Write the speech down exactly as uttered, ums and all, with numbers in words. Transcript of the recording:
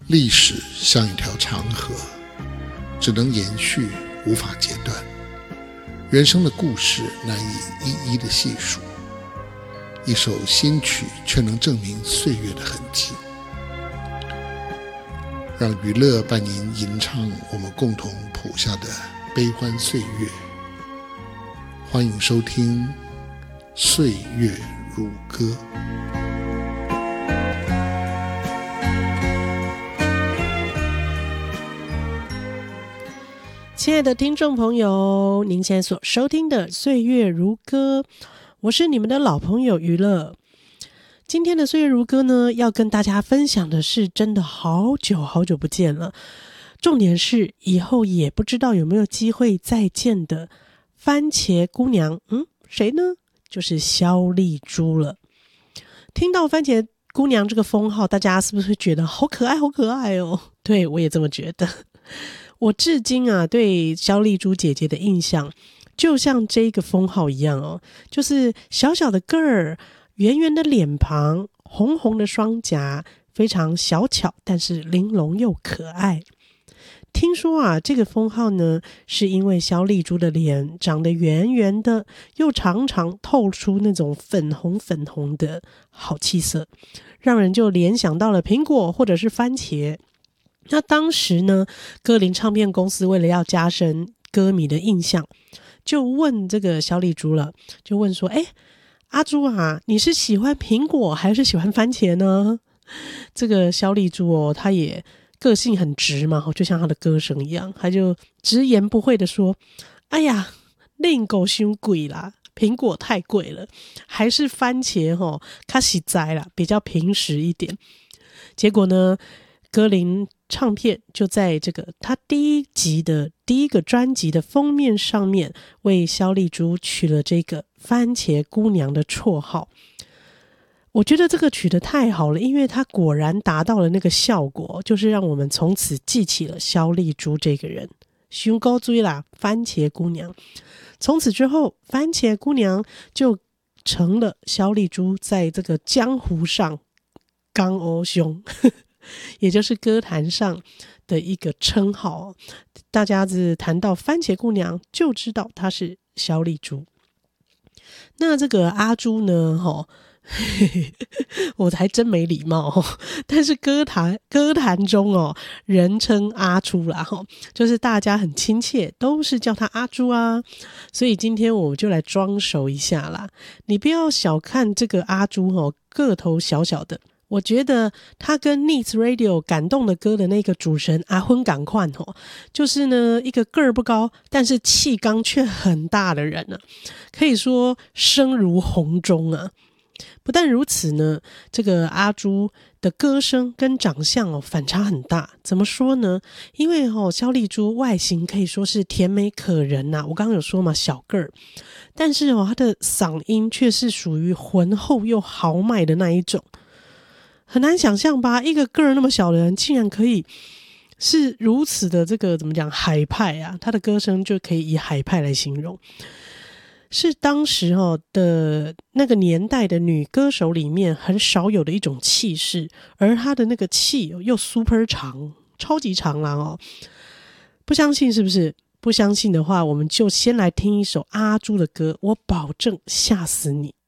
历史像一条长河，只能延续，无法截断。人生的故事难以一一的细数，一首新曲却能证明岁月的痕迹。让娱乐伴您吟唱我们共同谱下的悲欢岁月。欢迎收听《岁月如歌》。 亲爱的听众朋友，您现在所收听的《岁月如歌》，我是你们的老朋友娱乐。今天的《岁月如歌》呢，要跟大家分享的是真的好久好久不见了，重点是以后也不知道有没有机会再见的番茄姑娘。嗯，谁呢？就是萧丽珠了。听到番茄姑娘这个封号，大家是不是觉得好可爱好可爱哦？对，我也这么觉得。我至今啊，对萧丽珠姐姐的印象就像这个封号一样哦，就是小小的个儿，圆圆的脸庞，红红的双颊，非常小巧，但是玲珑又可爱。听说啊，这个封号呢，是因为萧丽珠的脸长得圆圆的，又常常透出那种粉红粉红的好气色，让人就联想到了苹果或者是番茄。那当时呢，歌林唱片公司为了要加深歌迷的印象，就问这个萧丽珠了，就问说：哎，阿珠啊，你是喜欢苹果还是喜欢番茄呢？这个萧丽珠哦，她也个性很直嘛，就像她的歌声一样，她就直言不讳的说：哎呀，另狗伤贵啦，苹果太贵了，还是番茄哦，较实在啦，比较平实一点。结果呢，歌林唱片就在这个他第一集的第一个专辑的封面上面为萧丽珠取了这个番茄姑娘的绰号。我觉得这个取得太好了，因为它果然达到了那个效果，就是让我们从此记起了萧丽珠这个人。伤高追啦，番茄姑娘。从此之后，番茄姑娘就成了萧丽珠在这个江湖上刚欧兄也就是歌坛上的一个称号。大家是谈到番茄姑娘就知道她是萧丽珠。那这个阿珠呢，哦我还真没礼貌哦，但是歌坛歌坛中哦，人称阿珠啦，就是大家很亲切，都是叫她阿珠啊。所以今天我就来装熟一下啦。你不要小看这个阿珠哦，个头小小的，我觉得他跟 Needs Radio 感动的歌的那个主持人阿昏赶快哦，就是呢一个个儿不高，但是气缸却很大的人啊，可以说声如洪钟啊。不但如此呢，这个阿珠的歌声跟长相哦反差很大。怎么说呢？因为哦萧丽珠外形可以说是甜美可人呐、啊，我刚刚有说嘛，小个儿，但是哦她的嗓音却是属于浑厚又豪迈的那一种。很难想象吧，一个个儿那么小的人竟然可以是如此的这个怎么讲海派啊，他的歌声就可以以海派来形容，是当时哦的那个年代的女歌手里面很少有的一种气势，而她的那个气又 super 长，超级长啦哦。不相信是不是？不相信的话，我们就先来听一首阿珠的歌，我保证吓死你。